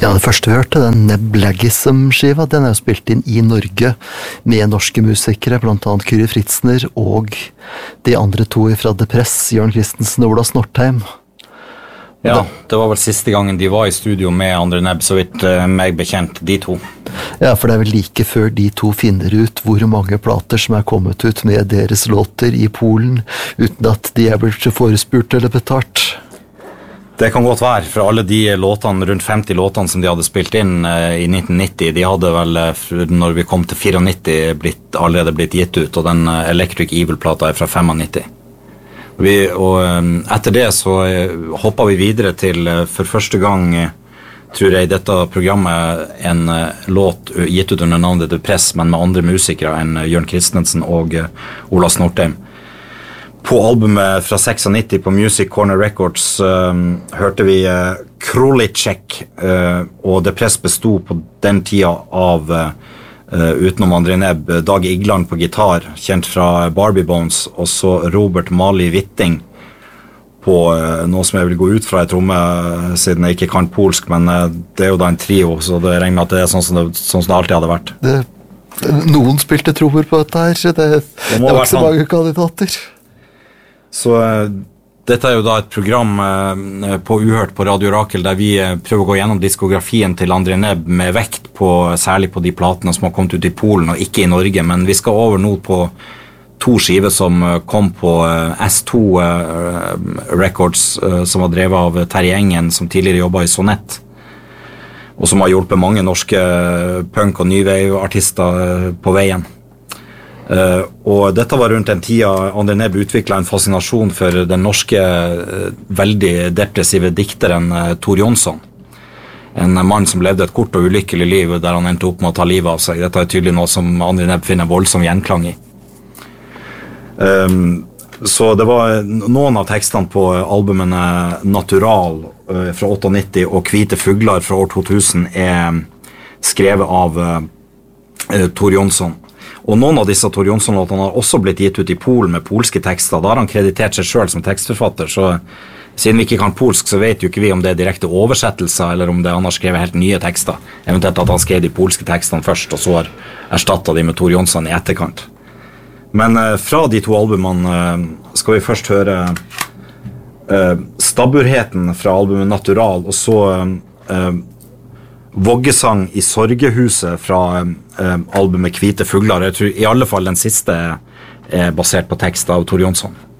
Ja, det første vi hørte, den Neblagism-skiva, den jo spilt inn I Norge med norske musikere, blant annet Kyrre Fritzner og de andre to fra Depress, Jørn Christensen og Ola Snortheim. Ja, det var vel siste gangen de var I studio med Andre Nebb, så vidt meg bekjent, de to. Ja, for det vel like før de to finner ut hvor mange plater som kommet ut med deres låter I Polen, uten at de blitt forespurt eller betalt. Det kan godt være, for alle de låtene, rundt 50 låtene som de hadde spilt inn I 1990, de hadde vel, når vi kom til 94, allerede blitt gitt ut, og den Electric Evil-plata fra 95. Og etter det så hoppet vi videre til, for første gang, tror jeg, dette programmet, en låt gitt ut under navnet Depress, men med andre musikere enn Jørn Christensen og Ola Snortheim. På albumet fra 96 på Music Corner Records hørte vi Krolicek, og Depress bestod på den tida av, utenom Andre Nebb, Dag Igland på gitar, kjent fra Barbie Bones, og så Robert Mali Witting på noe som jeg vil gå ut fra I tromme, siden jeg ikke kan polsk, men det jo da en trio, så det regner med at det sånn som det alltid hadde vært. Noen spilte trommer på dette her, det var ikke så mange kandidater. Så dette jo da et program på Uhørt på Radio Rakel, der vi prøver å gå gjennom diskografien til Andre Nebb med vekt på, særlig på de platene som har kommet ut I Polen og ikke I Norge, men vi skal over nå på to skiver som kom på S2 Records, som var drevet av Terje Engen, som tidligere jobbet I Sonett, og som har hjulpet mange norske punk- og nyveiartister på veien. Og dette var rundt den tida Andre Nebb utviklet en fascinasjon for den norske veldig depressive dikteren Tor Jonsson. En mann som levde et kort og ulykkelig liv der han endte opp med å ta livet av seg. Dette tydelig noe som Andre Nebb finner voldsom gjenklang I. Så det var noen av tekstene på albumene Natural fra 98 og Hvite fugler fra år 2000 skrevet av Tor Jonsson. Og noen av disse Tor Jonsson-låtene har også blitt gitt ut I Polen med polske tekster. Da har han kreditert seg selv som tekstforfatter, så siden vi ikke kan polsk, så vet jo ikke vi om det direkte oversettelser, eller om det han har skrevet helt nye tekster. Eventuelt at han skrev de polske tekstene først, og så har erstattet de med Tor Jonsson I etterkant. Men fra de to albumene skal vi først høre Stabburheten fra albumet Natural, og så Voggesang I Sorgehuset fra albumet Hvite fugler. Jeg tror I alle fall den siste basert på tekst av Tor Jonsson.